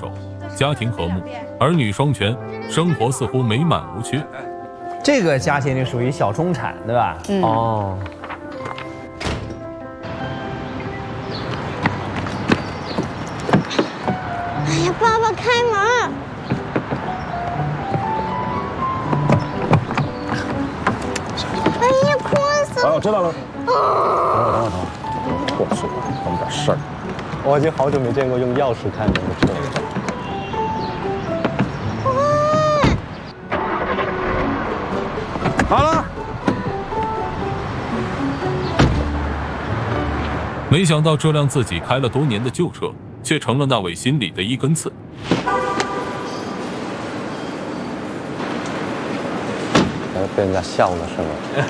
手，家庭和睦，儿女双全，生活似乎美满无缺。 这个家庭里属于小中产，对吧？哦。 哎呀，爸爸开门！哎呀，困死了！ 我知道了。等会，我说我们点事儿。我已经好久没见过用钥匙开门的车了。好了。 没想到这辆自己开了多年的旧车，却成了那位心里的一根刺。 被人家笑了是吗？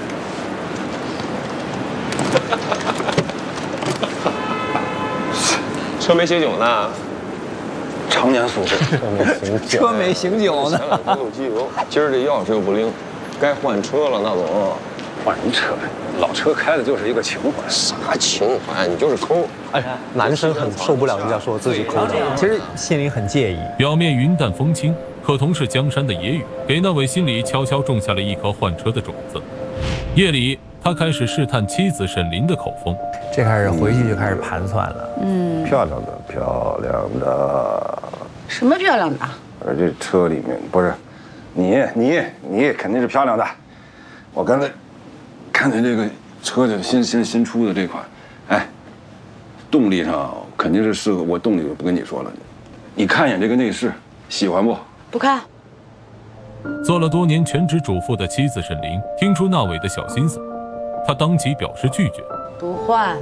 车没醒酒呢， 常年宿醉， 车没醒酒呢。 没有机油，今儿这钥匙又不灵，该换车了，那总。 换什么车呀？老车开的就是一个情怀。 啥情怀？你就是抠。 哎，男生很受不了人家说自己抠的， 其实心里很介意。 表面云淡风轻，可同是江山的野语，给那位心里悄悄种下了一颗换车的种子。夜里，他开始试探妻子沈林的口风。 这开始回去就开始盘算了。 漂亮的，漂亮的。 什么漂亮的？ 而这车里面不是，你肯定是漂亮的。我刚才看见这个车的新出的这款，哎，动力上肯定是适合我。动力我不跟你说了，你看一眼这个内饰，喜欢不？ 不看。 做了多年全职主妇的妻子沈林听出那伟的小心思，她当即表示拒绝。 不换。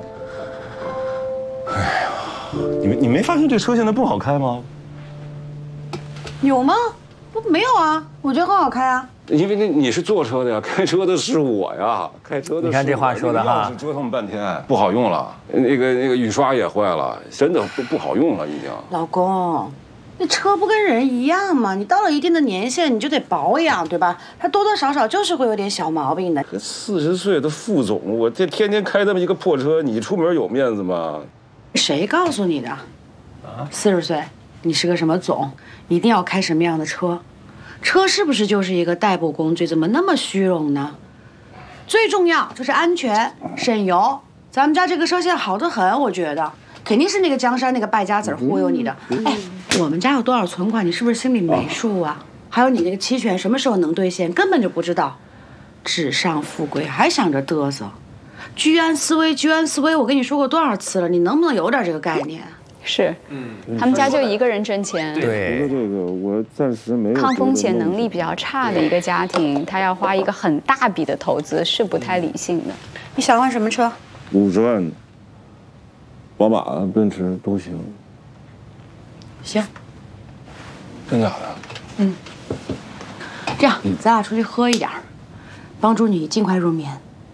哎呀，你没发现这车现在不好开吗？ 有吗？不，没有啊，我觉得很好开啊。 因为你是坐车的呀，开车的是我呀，开车的是我。 你看这话说的哈， 折腾半天不好用了，那个雨刷也坏了，真的不好用了已经。 老公，那车不跟人一样吗？你到了一定的年限，你就得保养，对吧？它多多少少就是会有点小毛病的。 可40岁的副总，我这天天开这么一个破车，你出门有面子吗？ 谁告诉你的？40岁，你是个什么总？一定要开什么样的车？车是不是就是一个代步工具？怎么那么虚荣呢？最重要就是安全、省油。咱们家这个车现在好得很，我觉得肯定是那个江山那个败家子忽悠你的。哎，我们家有多少存款，你是不是心里没数啊？还有你那个期权什么时候能兑现，根本就不知道。纸上富贵还想着嘚瑟，居安思危，居安思危。我跟你说过多少次了，你能不能有点这个概念？ 是，他们家就一个人挣钱。 对，除了这个，我暂时没有。 抗风险能力比较差的一个家庭，他要花一个很大笔的投资，是不太理性的。 你想换什么车 ？50万，宝马、奔驰都行。 行。 真假的？ 这样，咱俩出去喝一点，帮助你尽快入眠。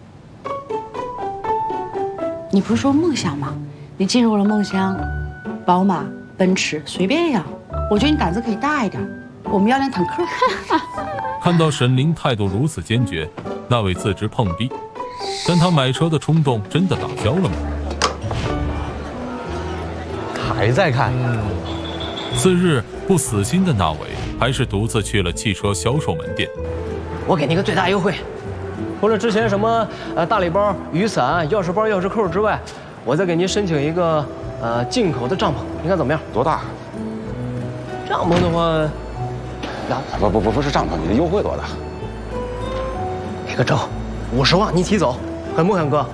你不是说梦想吗？你进入了梦乡。宝马、奔驰随便呀，我觉得你胆子可以大一点。我们要辆坦克。 看到沈林态度如此坚决，那位自知碰壁，但他买车的冲动真的打消了吗？ 还在看。 次日，不死心的那伟还是独自去了汽车销售门店。 我给你个最大优惠，除了之前什么大礼包、雨伞、钥匙包、钥匙扣之外，我再给您申请一个进口的帐篷，你看怎么样？ 多大？ 帐篷的话， 不是帐篷，你的优惠多大？ 给个证，50万，你提走，狠不狠，哥？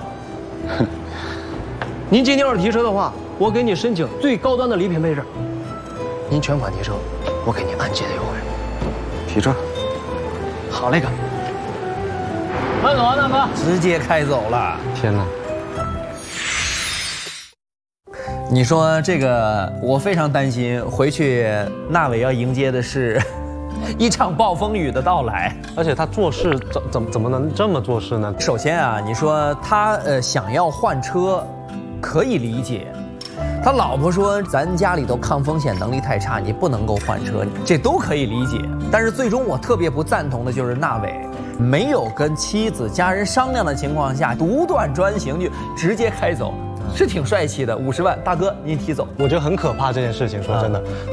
您今天要是提车的话，我给你申请最高端的礼品配置。您全款提车，我给您按揭的优惠。 提车。 好嘞，哥。慢走啊，大哥！ 直接开走了。 天哪！ 你说这个，我非常担心，回去那伟要迎接的是一场暴风雨的到来。 而且他做事怎么能这么做事呢？ 首先啊，你说他想要换车，可以理解。他老婆说咱家里头抗风险能力太差，你不能够换车，这都可以理解。但是最终我特别不赞同的就是那伟没有跟妻子家人商量的情况下，独断专行就直接开走。是挺帅气的，50万，大哥您提走。 我觉得很可怕这件事情，说真的。